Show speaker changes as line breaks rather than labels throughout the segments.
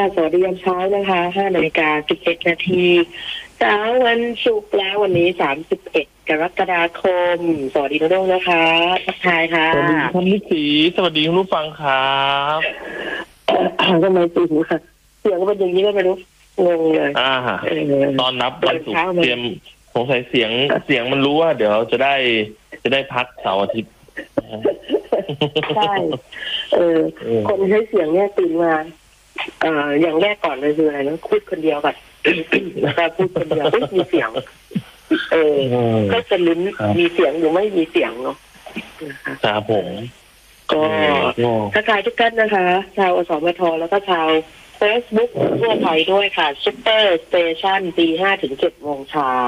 สวัสดียามเช้านะคะ5:11 นาทีเช้าวันศุกร์แล้ววันนี้31 กรกฎาคมสวัสดีน้องๆนะคะทักทายค่ะ
สวัสดีท่านนิสีสวัสดีคุณผู้ฟังครับ
ทำไมตื่นค่ะเสียงเป็นอย่างนี้ก็ไม่รู้งงเลย
ตอนนับวันศุกร์เตรียมสงสัยเสียงมันรู้ว่าเดี๋ยวจะได้พักเสาร์อาทิตย์
ใช่คนใช้เสียงเนี่ยตื่นมาอย่างแรกก่อนเลยคืออะไรนะพูดคนเดียวก่อนแล้วก็พูดคนเดียวมีเสียงก็จะลุ้นมีเสียงหรือไม่มีเสียงเนาะ
ครับผม
ก็ทักทายทุกท่านนะคะชาวอสมทแล้วก็ชาว Facebook ทั่วไทยด้วยค่ะซุปเปอร์สเตชันตี 5 ถึง 7 โมงเช้า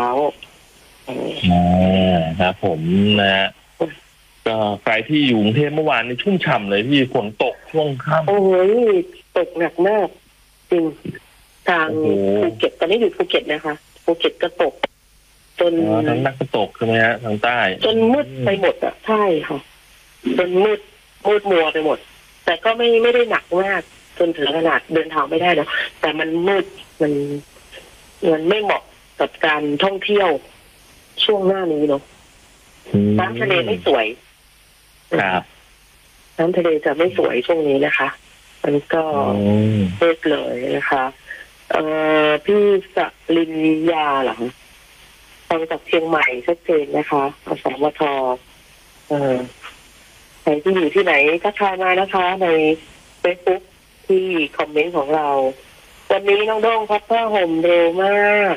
ครับผมนะก็ใครที่อยู่กรุงเทพเมื่อวานในชุ่มฉ่ำเลยที่ฝนตกช่วงค่ำ
โอ้ยตกหนักมากจริงทางภูเก็ตตอนนี้อยู่ภูเก็ตนะคะภูเก็ตก็ตกจน
ทางนักก็ตกใช่ไหมฮะทางใต้
จนมืดไปหมดอ่ะใช่ค่ะจนมืดมัวไปหมดแต่ก็ไม่ได้หนักมากจนถึงขนาดเดินทางไม่ได้นะแต่มันมืดมันไม่เหมาะกับการท่องเที่ยวช่วงหน้านี้เนาะน้ำทะเลไม่สวย
ครับ
น้ำทะเลจะไม่สวยช่วงนี้นะคะมันก็เลิกเลยนะคะพี่สลินยาเหรอฟังจากเชียงใหม่ชัดเจนนะคะอสมทใครที่อยู่ที่ไหนก็ทายมานะคะใน Facebook ที่คอมเมนต์ของเราวันนี้น้องด้งพัดผ้าห่มเร็วมาก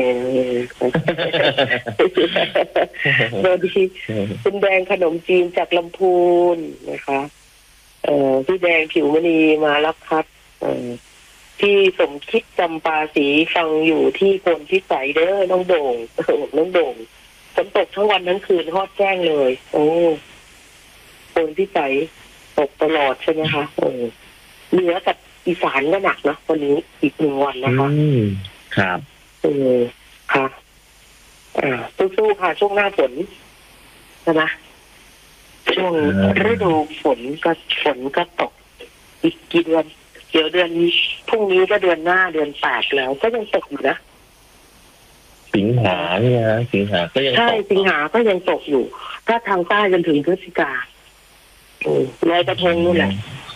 โดยที่คุณแดงขนมจีนจากลำพูนนะคะพี่แดงผิวมณีมารับครับพี่สมคิดจำปาสีฟังอยู่ที่คนที่ใสเด้อน้องโด่งน้องโด่งฝนตกทั้งวันทั้งคืนฮอดแจ้งเลยโอ้คนที่ใสตกตลอดใช่ไหมคะเหนือกับอีสานก็หนักนะวันนี้อีก1 วันนะคะ
ครับ
ค่ะสู้ๆค่ะช่วงหน้าฝนใช่ไหมช่วงฤดูฝนก็ตกอีกกี่เดือนเดี๋ยวเดือนพรุ่งนี้ก็เดือนหน้าเดือน8แล้วก็ยังตกอยู่นะ
สิงหาเนี่ยสิงหาก็ยังตก
ใช่สิงหาก็ยังตกอยู่ถ้าทางใต้จนถึงพฤศจิกาลอยกระทงนู่นแหละ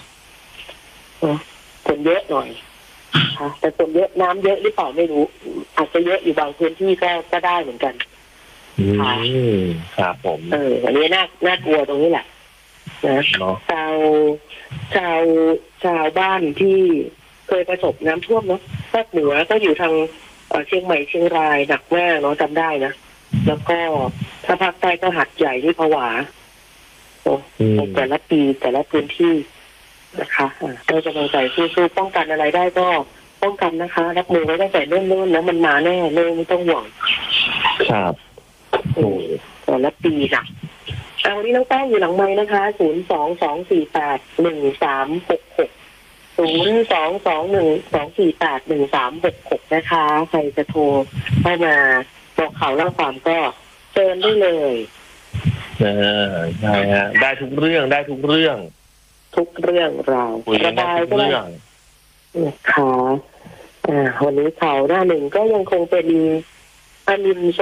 ฝนเยอะหน่อยค่ะแต่ฝนเยอะน้ำเยอะหรือเปล่าไม่รู้อาจจะเยอะอยู่บางพื้นที่ก็ได้เหมือนกัน
ค่ะครับผม
อันนี้น่ากลัวตรงนี้แหละนะชาวบ้านที่เคยประสบน้ำท่วมเนาะภาคเหนือก็อยู่ทางเชียงใหม่เชียงรายหนักมากเนาะจำได้นะแล้วก็ถ้าภาคใต้ก็หัดใหญ่ที่ผวาแต่ละปีแต่ละพื้นที่นะคะเราจะกำลังใจสู้ๆป้องกันอะไรได้ก็ป้องกันนะคะรับมือไว้ตั้งแต่เริ่มแล้วมันมาแน่เลยไม่ต้องห่วง
ครับ
แต่ละปีนะวันนี้น้องแป้งอยู่หลังไมค์นะคะ022481366 02212481366นะคะใครจะโทรเข้ามาบอกข่าวเล่าความก็เชิญได้เลย
ใช่ฮะได้ทุกเรื่อง
เราระบายก็ได้ค่ะวันนี้ข่าวหน้าหนึ่งก็ยังคงเป็นอลินโซ